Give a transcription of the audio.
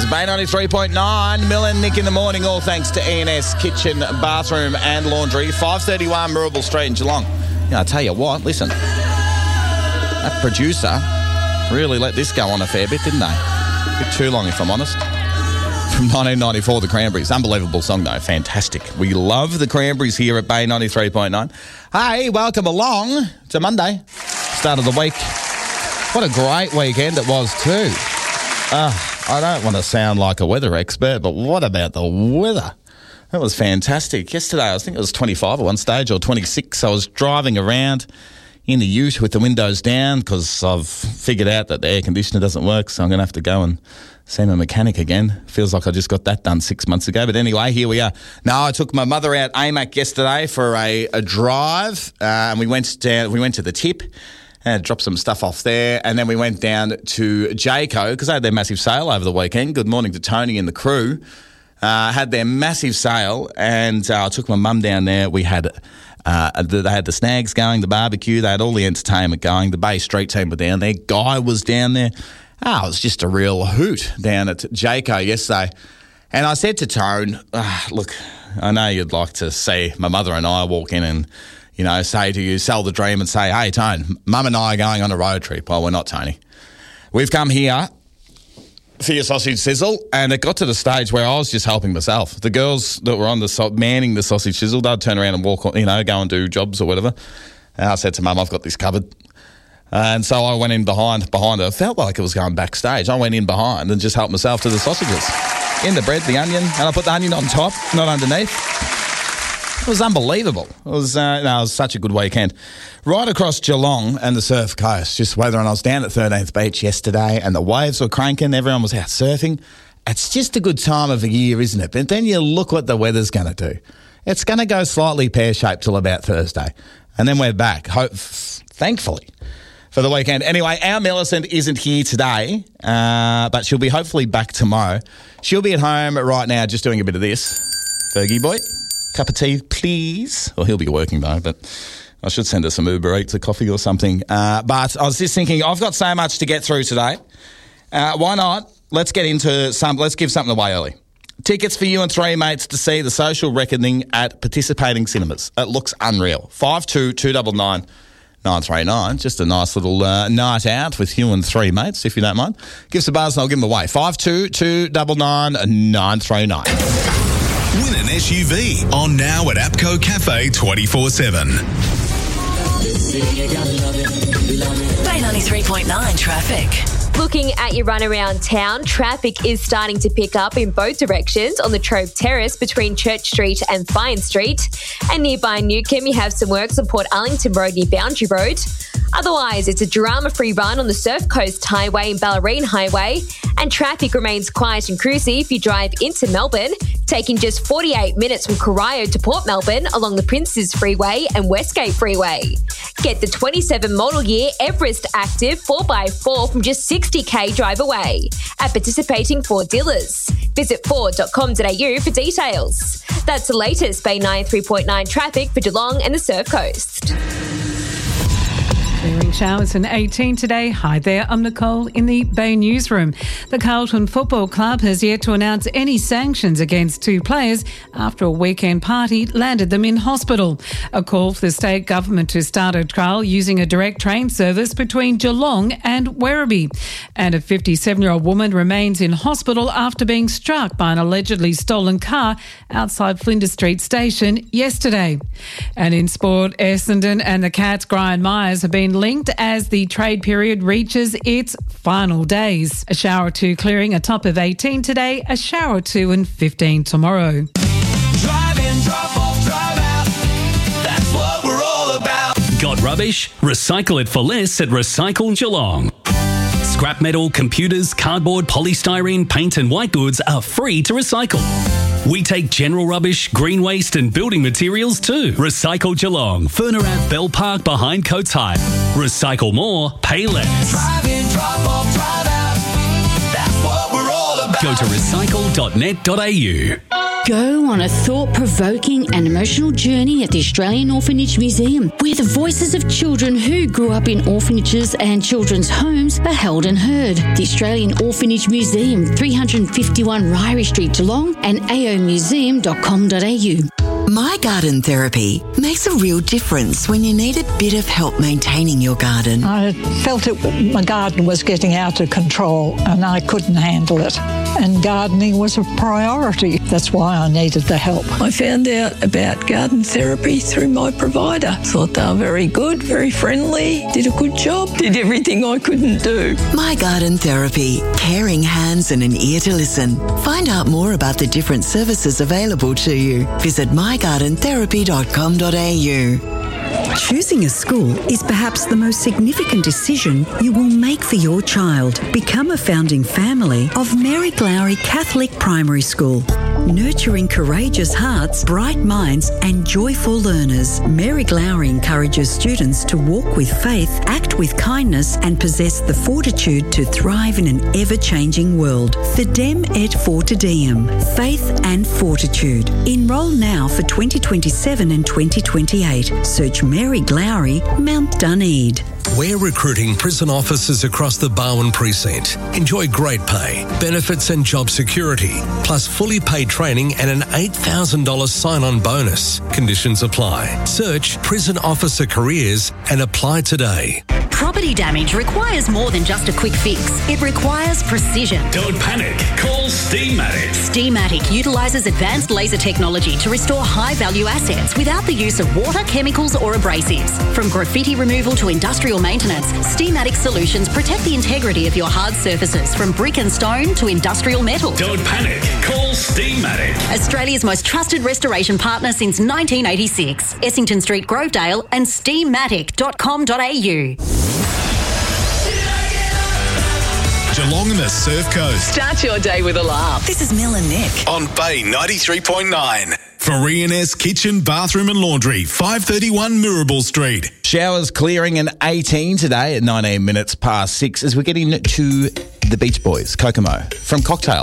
Bay 93.9, Mill and Nick in the morning, all thanks to E&S Kitchen, Bathroom and Laundry, 531 Mirrabel Street in Geelong. Yeah, I tell you what, listen, that producer really let this go on a fair bit, didn't they? A bit too long, if I'm honest. From 1994, The Cranberries. Unbelievable song, though. Fantastic. We love The Cranberries here at Bay 93.9. Hey, welcome along. It's a Monday, start of the week. What a great weekend it was, too. I don't want to sound like a weather expert, but what about the weather? That was fantastic. Yesterday, I think it was 25 at one stage, or 26. I was driving around in the ute with the windows down because I've figured out that the air conditioner doesn't work, so I'm going to have to go and see my mechanic again. Feels like I just got that done 6 months ago. But anyway, here we are. No, I took my mother out AMAC yesterday for a drive, and we went to the tip and dropped some stuff off there. And then we went down to Jayco because they had their massive sale over the weekend. Good morning to Tony and the crew. Had their massive sale, and I took my mum down there. We had they had the snags going, the barbecue. They had all the entertainment going. The Bay Street team were down there. Guy was down there. It was just a real hoot down at Jayco yesterday. And I said to Tone, look, I know you'd like to see my mother and I walk in and, you know, say to you, sell the dream and say, hey, Tone, Mum and I are going on a road trip. Well, we're not, Tony. We've come here for your sausage sizzle, and it got to the stage where I was just helping myself. The girls that were on manning the sausage sizzle, they'd turn around and walk, you know, go and do jobs or whatever. And I said to Mum, I've got this covered. And so I went in behind her. It felt like it was going backstage. I went in behind and just helped myself to the sausages. In the bread, the onion, and I put the onion on top, not underneath. It was unbelievable. It was such a good weekend. Right across Geelong and the Surf Coast, just weather, and I was down at 13th Beach yesterday and the waves were cranking, everyone was out surfing. It's just a good time of the year, isn't it? But then you look what the weather's going to do. It's going to go slightly pear-shaped till about Thursday. And then we're back, thankfully, for the weekend. Anyway, our Millicent isn't here today, but she'll be hopefully back tomorrow. She'll be at home right now just doing a bit of this. Fergie boy. Cup of tea, please. Well, he'll be working though, but I should send her some Uber Eats, a coffee or something. But I was just thinking, I've got so much to get through today. Why not? Let's give something away early. Tickets for you and three mates to see The Social Reckoning at participating cinemas. It looks unreal. 52299939. Just a nice little night out with you and three mates, if you don't mind. Give us a buzz and I'll give them away. 52299939. Win an SUV on now at APCO Cafe 24/7. Bay 93.9 traffic. Looking at your run around town, traffic is starting to pick up in both directions on the Trove Terrace between Church Street and Fine Street. And nearby Newcombe, you have some works on Port Arlington Road near Boundary Road. Otherwise, it's a drama-free run on the Surf Coast Highway and Ballerine Highway. And traffic remains quiet and cruisy if you drive into Melbourne, taking just 48 minutes from Corio to Port Melbourne along the Princes Freeway and Westgate Freeway. Get the 27 model year Everest Active 4x4 from just 60k drive away at participating Ford dealers. Visit ford.com.au for details. That's the latest Bay 93.9 traffic for Geelong and the Surf Coast. Clearing showers and 18 today. Hi there, I'm Nicole in the Bay Newsroom. The Carlton Football Club has yet to announce any sanctions against two players after a weekend party landed them in hospital. A call for the state government to start a trial using a direct train service between Geelong and Werribee. And a 57-year-old woman remains in hospital after being struck by an allegedly stolen car outside Flinders Street Station yesterday. And in sport, Essendon and the Cats' Brian Myers have been linked as the trade period reaches its final days. A shower or two clearing, a top of 18 today, a shower or two and 15 tomorrow. Drive in, drop off, drive out. That's what we're all about. Got rubbish? Recycle it for less at Recycle Geelong. Scrap metal, computers, cardboard, polystyrene, paint and white goods are free to recycle. We take general rubbish, green waste and building materials too. Recycle Geelong, Furner Ave, Bell Park behind Coates High. Recycle more, pay less. Drive in, drop off, drive out. That's what we're all about. Go to recycle.net.au. Go on a thought-provoking and emotional journey at the Australian Orphanage Museum, where the voices of children who grew up in orphanages and children's homes are held and heard. The Australian Orphanage Museum, 351 Ryrie Street, Geelong, and aomuseum.com.au. My Garden Therapy makes a real difference when you need a bit of help maintaining your garden. I felt my garden was getting out of control and I couldn't handle it. And gardening was a priority. That's why I needed the help. I found out about garden therapy through my provider. Thought they were very good, very friendly, did a good job, did everything I couldn't do. My Garden Therapy, caring hands and an ear to listen. Find out more about the different services available to you. Visit mygardentherapy.com.au. Choosing a school is perhaps the most significant decision you will make for your child. Become a founding family of Mary Glowry Catholic Primary School. Nurturing courageous hearts, bright minds and joyful learners, Mary Glowry encourages students to walk with faith, act with kindness and possess the fortitude to thrive in an ever-changing world. Fidem et Fortidem, faith and fortitude. Enrol now for 2027 and 2028. Search Mary Glowry, Mount Dunedin. We're recruiting prison officers across the Barwon precinct. Enjoy great pay, benefits and job security, plus fully paid training and an $8,000 sign-on bonus. Conditions apply. Search Prison Officer Careers and apply today. Property damage requires more than just a quick fix. It requires precision. Don't panic. Call Steamatic. Steamatic utilises advanced laser technology to restore high-value assets without the use of water, chemicals or abrasives. From graffiti removal to industrial maintenance, Steamatic solutions protect the integrity of your hard surfaces from brick and stone to industrial metal. Don't panic. Call Steamatic. Australia's most trusted restoration partner since 1986. Essington Street, Grovedale and steamatic.com.au. Geelong and the Surf Coast. Start your day with a laugh. This is Mel and Nick. On Bay 93.9. For E&S Kitchen, Bathroom and Laundry, 531 Mirabel Street. Showers clearing in 18 today at 19 minutes past 6 as we're getting to the Beach Boys, Kokomo, from Cocktail.